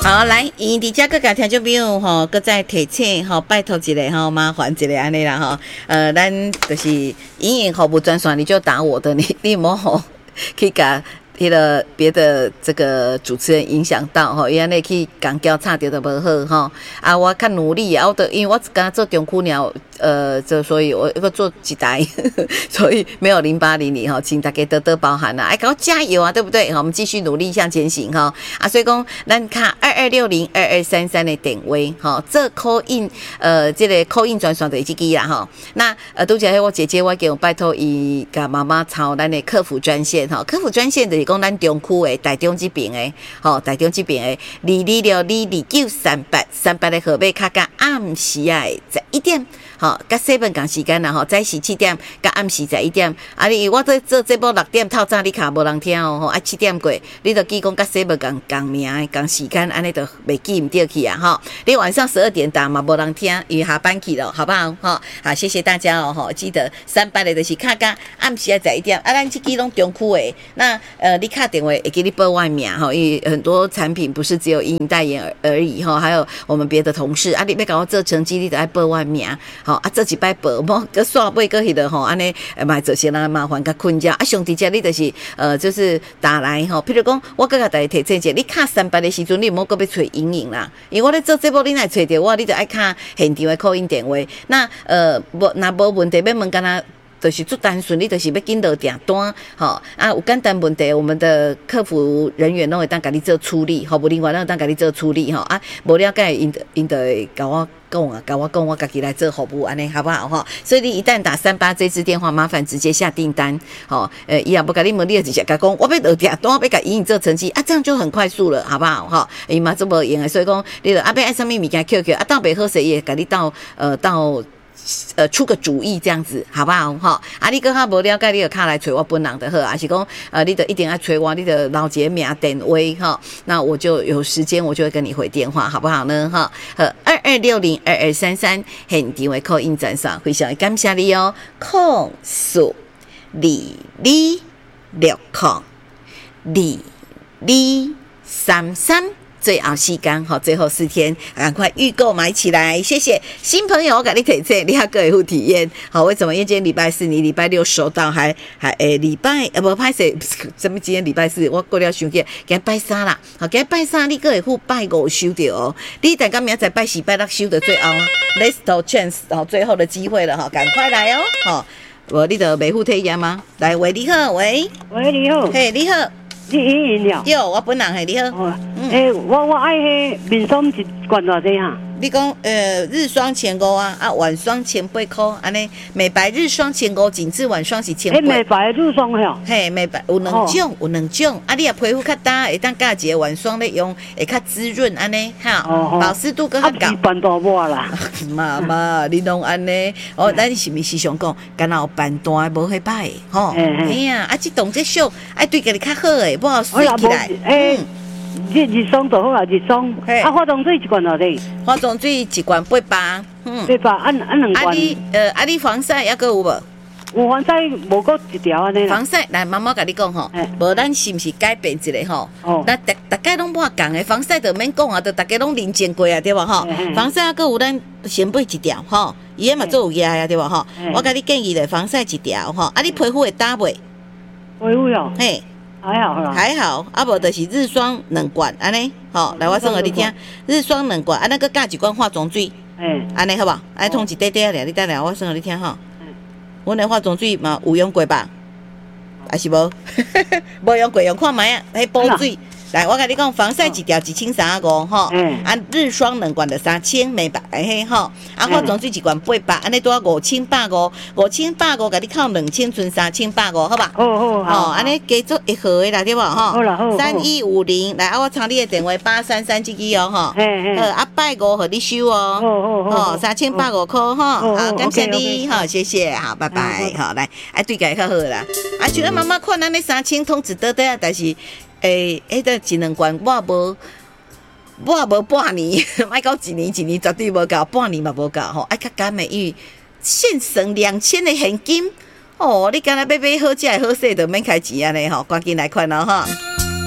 好，来，伊伫遮各家听众朋友吼，搁再提醒吼，拜托一下吼，麻烦一下安尼啦吼。咱就是营运服务专线，你就打我的，你莫吼去甲迄个别的这个主持人影响到吼，伊安尼去讲交叉着都无好吼。啊，我较努力啊，因为我刚做中区鸟。所以我要做几台，所以没有0800哈，请大家多多包涵啦，给我加油啊，对不对？好，我们继续努力向前行哈。啊，所以讲咱卡22602233的电话哈，这call in 这个call in专线的这支啦哈。那拄则迄我姐姐我叫拜托伊甲妈妈抄咱的客服专线哈，客服专线就是讲咱中区的台中这边的，吼台中这边的22622938的号码卡甲暗时啊11点。好，甲7共时间啦吼，早时7点，甲暗时11点。啊，我做节目6点透早，你卡无人听哦。吼，啊7点过，你就记讲甲7共名共时间，安尼就袂记唔对去啊。吼，你晚上12点打嘛无人听，因为下班去了，好不好？吼，好，谢谢大家哦。吼，记得38的就是卡甲暗时啊11点。啊，咱这支拢中区的，那你卡电话会给你报外名吼，因为很多产品不是只有营代言而已吼，还有我们别的同事啊，你要搞我做成绩，你就爱报外名。好啊，这一摆报无，佮煞尾佮迄个吼，安尼嘛做些人麻烦佮困扰啊。上伫遮你就是就是打来吼，譬如讲，我佮大家提醒者，你卡38的时阵，你毋好佮要找营营啦，因为我咧做节目，你若找着我，你就爱卡现场的call in电话。那无问题要问干那。就是做单纯，你就是要紧落订单，吼啊有简单问题，我们的客服人员拢会当甲你做处理，吼，无另外拢会当甲你做处理，吼啊无了解因就会甲我讲啊，甲我讲，我家己来做服务，安尼好不好哈？所以你一旦打38这支电话，麻烦直接下订单，吼，伊也不甲你问，你就直接甲讲，我要落订单，我要甲营做成绩啊，这样就很快速了，好不好哈？伊嘛做无用的，所以讲你就要爱什么物件 QQ 啊，到袂好势也甲你到出个主意这样子好不好哈？啊，你搁较无了解，你就卡来找我本人就好，还是讲你就一定要找我，你就留一个名电话哈，那我就有时间我就会跟你回电话，好不好呢？哈，22602233现场的call in专线，非常感谢你哦，0422602233。最后时间哈，最后4天，赶快预购买起来，谢谢新朋友，我给你推荐，你还可以体验。好，为什么？因为今天礼拜4，你礼拜6收到，还礼拜不拍摄，什么？今天礼拜4，我过了想起，今天拜3啦，好，今天拜3，你可以付拜5收到哦。你等下明仔拜4、拜6收的最后啊 ，last chance， 好，最后的机会了哈，赶快来哦，好，你的维护体验吗？来，喂，你好，喂， 你好， 嘿，你好。 你营营了？ 有，我本人系你好。 我爱迄面霜一罐偌济哈？ 你讲日霜1500啊，晚霜1800块，安尼美白日霜1500，紧致晚霜是1800。 美白日霜吼？ 嘿，美白有两种，有两种。啊，你也皮肤较干，会当加一个晚霜咧用，会较滋润安尼哈，保湿度更较高。 斑大抹啦。 妈，你拢安尼，咱是咪时常讲，敢若有斑大无迄摆吼？哎呀，啊，这动作秀，爱对家己较好诶，不好水起来。 日霜就好啦，日霜。啊，化妆水一罐偌济？ 化妆水一罐800。 800，按2罐。 你防晒还阁有无？ 有防晒无过一条安尼啦。 防晒来，妈妈甲你讲吼，无咱是毋是改变一下吼？那大概拢无共的防晒就免讲啊，就大家拢认真过啊，对无吼？防晒还阁有咱先买一条吼，伊个嘛做有压呀，对无吼？我甲你建议咧，防晒一条吼，啊，你皮肤会打袂？皮肤哟， 嘿。 还好， 啊无就是日霜2罐安尼，吼，来我算互你听，日霜2罐，啊那个加一罐化妆水，安尼好无？爱通一块块咧，你等下我算互你听吼。阮的化妆水嘛有用过吧？还是无？无用过，用看卖啊，迄补水。来，我跟你讲，防晒一条1350吼，啊日霜2罐就3000美白嘿吼，啊化妆水一罐800，安尼多5850，5850，甲你扣2000，剩3850，好吧？好，安尼加做1号的啦，对无吼？好啦，3150，来，啊我插你的电话833这支哦，吼，啊拜5互你收哦，3850块吼，好，感谢你，好，谢谢，好，拜拜，好，来，啊对家较好啦，啊像咱妈妈看咱那3000通一倒啊，但是。迄个一2罐我无半年，莫到一年绝对无够，半年嘛无够吼，爱较减的，因为现省2000的现金哦，你敢若要买好食的好势，就免开钱安尼吼，赶紧来看咯吼。